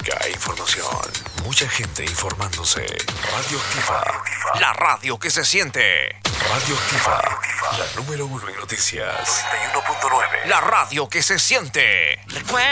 música e información. Mucha gente informándose. Radioactiva. La radio que se siente. Radioactiva. La número 1 en noticias. 91.9. La radio que se siente.